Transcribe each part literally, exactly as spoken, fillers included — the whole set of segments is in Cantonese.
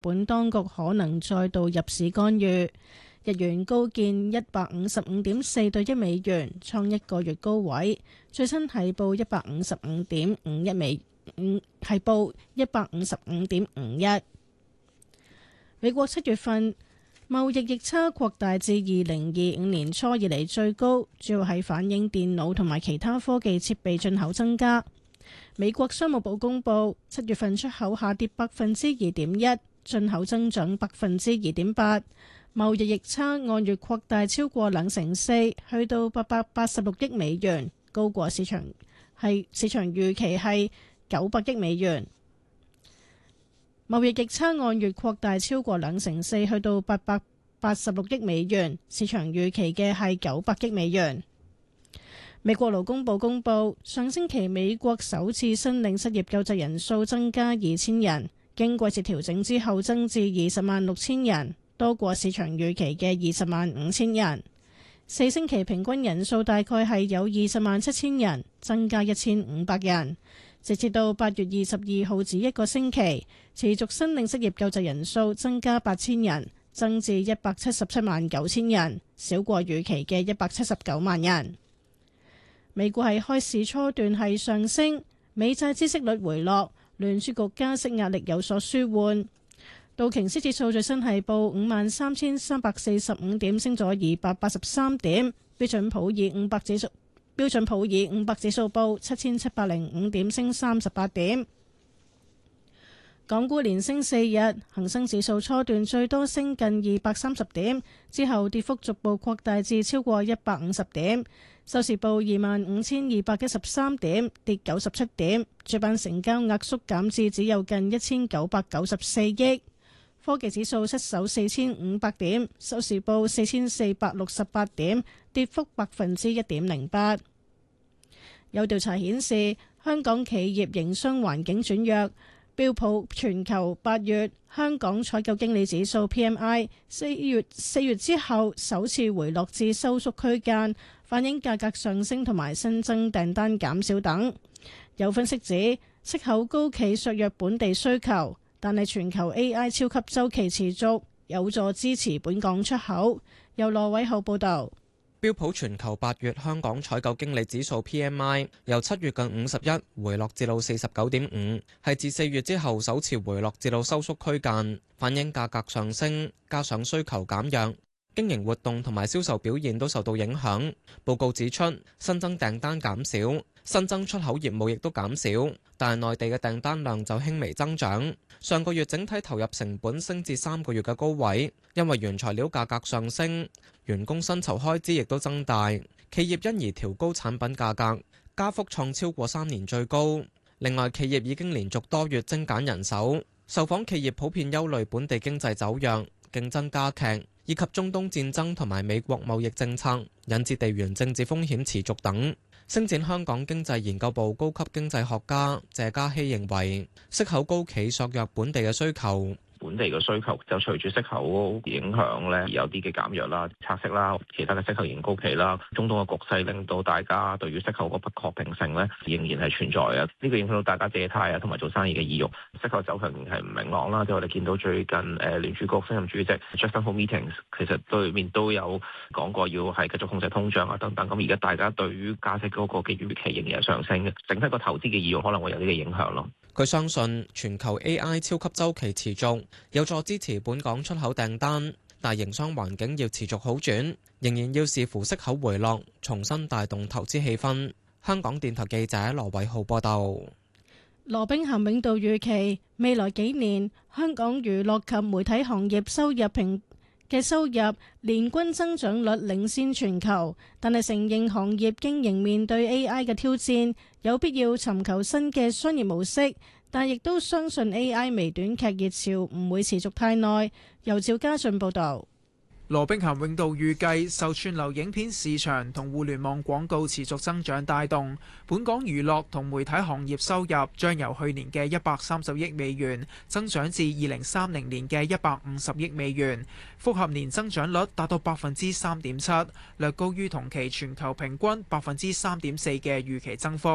本當局可能再度入市干預。日元高見一百五十五點四對一美元，創一個月高位，最新係報一百五十五點五一美五，係報一百五十五點五一。美國七月份貿易逆差擴大至二零二五年初以嚟最高，主要係反映電腦同埋其他科技設備進口增加。美國商務部公布七月份出口下跌百分之二點一，進口增長百分之二點八。貿易逆差按月擴大超過兩成四，去到八百八十六億美元，高過市場係市場預期係九百億美元。貿易逆差按月擴大超過兩成四，去到八百八十六億美元，市場預期嘅係九百億美元。美國勞工部公布，上星期美國首次申領失業救濟人數增加二千人，經季節調整之後增至二十萬六千人。多過市場預期嘅二十萬五千人，四星期平均人數大概係有二十萬七千人，增加一千五百人。直至到八月二十二號止一個星期，持續申領失業救濟人數增加八千人，增至一百七十七萬九千人，少過預期嘅一百七十九萬人。美股喺開市初段係上升，美債孳息率回落，聯儲局加息壓力有所舒緩。道瓊斯指數最新係報五萬三千三百四十五點，升咗二百八十三點。標準普爾五百指數標準普爾五百指數報七千七百零五點，升三十八點。港股連升四日，恒生指數初段最多升近二百三十點，之後跌幅逐步擴大至超過一百五十點，收市報二萬五千二百一十三點，跌九十七點。主板成交額縮減至只有近一千九百九十四億。科技指數失守四千五百點，收市報四千四百六十八點，跌幅百分之一點零八。有調查顯示，香港企業營商環境轉弱。標普全球八月香港採購經理指數 P M I 四月四月之後首次回落至收縮區間，反映價格上升同埋新增訂單減少等。有分析指，息口高企削弱本地需求。但係全球 A I 超級週期持續，有助支持本港出口。由羅偉浩報導。 標普全球八月香港採購經理指數 P M I 由七月近五十一回落至到四十九點五，係自四月之後首次回落至到收縮區間，反映價格上升加上需求減弱，經營活動同埋銷售表現都受到影響。報告指出，新增訂單減少，新增出口業務亦都減少，但係內地嘅訂單量就輕微增長。上個月整體投入成本升至三個月嘅高位，因為原材料價格上升，員工薪酬開支亦都增大，企業因而調高產品價格，加幅創超過三年最高。另外，企業已經連續多月精簡人手，受訪企業普遍憂慮本地經濟走弱、競爭加劇，以及中東戰爭同埋美國貿易政策引致地緣政治風險持續等。星展香港經濟研究部高級經濟學家謝嘉熙認為，息口高企削弱本地嘅需求。 本地嘅需求就隨住息口影響咧，而有啲嘅減弱啦、拆息啦、其他嘅息口仍然高企啦。中東嘅局勢令到大家對於息口個不確定性咧，仍然係存在啊！呢個影響到大家借貸啊，同埋做生意嘅意欲。息口走向仍然係唔明朗啦。即係我哋見到最近誒聯儲局新任主席 Jackson Hole Meetings 其實對面都有講過要係繼續控制通脹啊等等。咁而家大家對於加息嗰個嘅預期仍然係上升嘅，整體個投資嘅意欲可能會有呢個影響咯。 佢相信全球 A I 超級週期持續，有助支持本港出口訂單，但營商環境要持續好轉，仍然要視乎息口回落，重新帶動投資氣氛。香港電台記者羅偉浩報道。 羅兵咸永道預期未來幾年香港娛樂及媒體行業收入平嘅收入年均增長率領先全球，但係承認行業經營面對 A I 嘅挑戰，有必要尋求新嘅商業模式，但亦都相信 A I 微短劇熱潮唔會持續太耐。由趙家俊報導。 羅兵咸永道預計受串流影片市場同互聯網廣告持續增長帶動，本港娛樂同媒體行業收入將由去年嘅一百三十億美元增長至二零三零年嘅一百五十億美元，複合年增長率達到百分之三點七，略高於同期全球平均百分之三點四嘅預期增幅。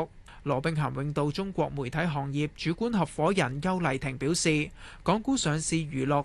羅兵咸永道中國媒體行業主管合夥人邱麗婷表示，港股上市娛樂